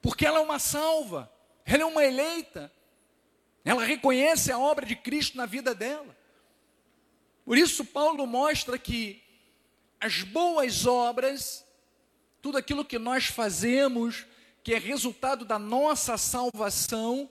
porque ela é uma salva, ela é uma eleita, ela reconhece a obra de Cristo na vida dela. Por isso Paulo mostra que as boas obras, tudo aquilo que nós fazemos, que é resultado da nossa salvação,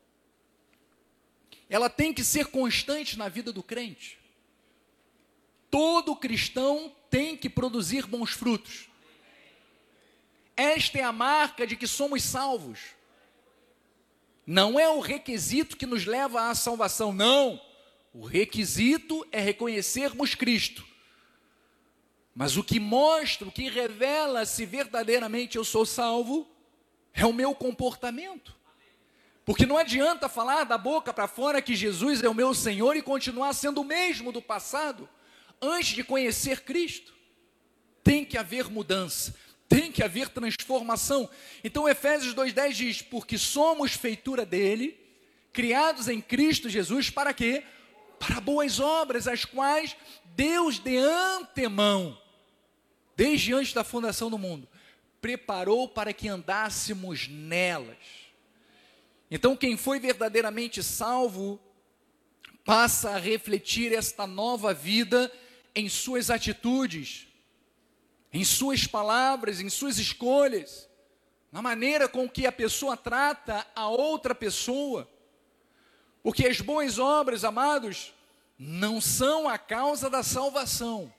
ela tem que ser constante na vida do crente. Todo cristão tem que produzir bons frutos. Esta é a marca de que somos salvos. Não é o requisito que nos leva à salvação, não. O requisito é reconhecermos Cristo. Mas o que mostra, o que revela se verdadeiramente eu sou salvo, é o meu comportamento. Porque não adianta falar da boca para fora que Jesus é o meu Senhor e continuar sendo o mesmo do passado, antes de conhecer Cristo. Tem que haver mudança, tem que haver transformação. Então Efésios 2:10 diz, porque somos feitura dele, criados em Cristo Jesus, para quê? Para boas obras, as quais Deus de antemão, desde antes da fundação do mundo, preparou para que andássemos nelas. Então quem foi verdadeiramente salvo, passa a refletir esta nova vida em suas atitudes, em suas palavras, em suas escolhas, na maneira com que a pessoa trata a outra pessoa. Porque as boas obras, amados, não são a causa da salvação,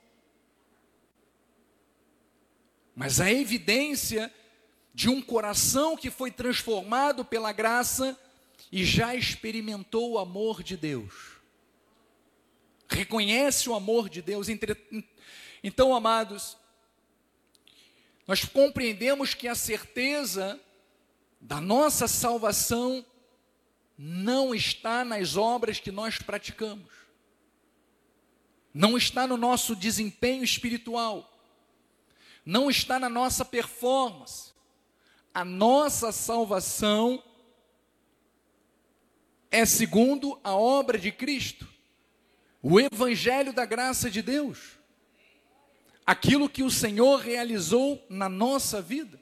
mas a evidência de um coração que foi transformado pela graça e já experimentou o amor de Deus. Reconhece o amor de Deus. Então, amados, nós compreendemos que a certeza da nossa salvação não está nas obras que nós praticamos, não está no nosso desempenho espiritual, não está na nossa performance. A nossa salvação é segundo a obra de Cristo, o evangelho da graça de Deus, aquilo que o Senhor realizou na nossa vida.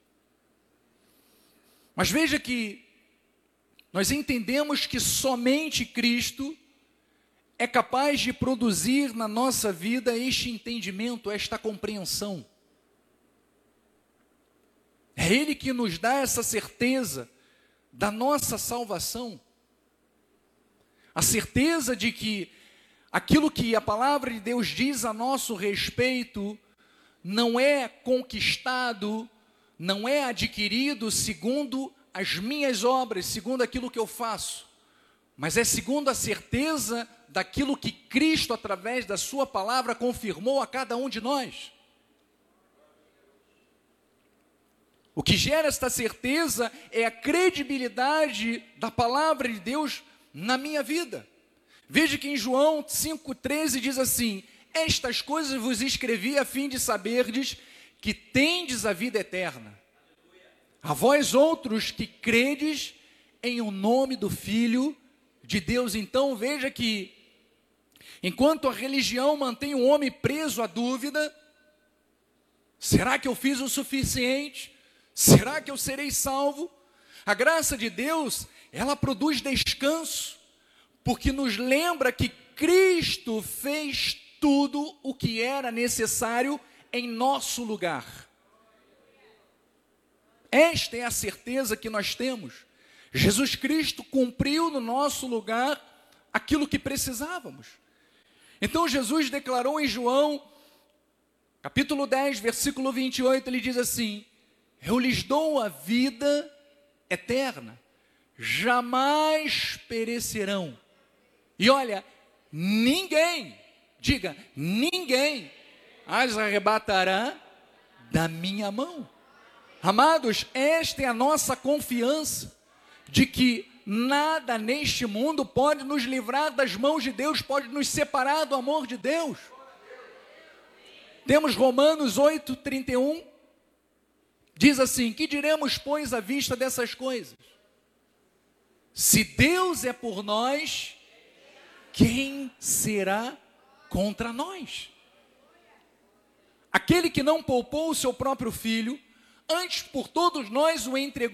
Mas veja que nós entendemos que somente Cristo é capaz de produzir na nossa vida este entendimento, esta compreensão. É Ele que nos dá essa certeza da nossa salvação. A certeza de que aquilo que a palavra de Deus diz a nosso respeito não é conquistado, não é adquirido segundo as minhas obras, segundo aquilo que eu faço, mas é segundo a certeza daquilo que Cristo, através da sua palavra, confirmou a cada um de nós. O que gera esta certeza é a credibilidade da palavra de Deus na minha vida. Veja que em João 5,13 diz assim, estas coisas vos escrevi a fim de saberdes que tendes a vida eterna. A vós outros que credes em o nome do Filho de Deus. Então veja que, enquanto a religião mantém o homem preso à dúvida, será que eu fiz o suficiente? Será que eu serei salvo? A graça de Deus, ela produz descanso, porque nos lembra que Cristo fez tudo o que era necessário em nosso lugar. Esta é a certeza que nós temos. Jesus Cristo cumpriu no nosso lugar aquilo que precisávamos. Então Jesus declarou em João, capítulo 10, versículo 28, ele diz assim, eu lhes dou a vida eterna, jamais perecerão. E olha, ninguém, diga, ninguém as arrebatará da minha mão. Amados, esta é a nossa confiança, de que nada neste mundo pode nos livrar das mãos de Deus, pode nos separar do amor de Deus. Temos Romanos 8:31, diz assim, que diremos, pois, à vista dessas coisas? Se Deus é por nós, quem será contra nós? Aquele que não poupou o seu próprio filho, antes por todos nós o entregou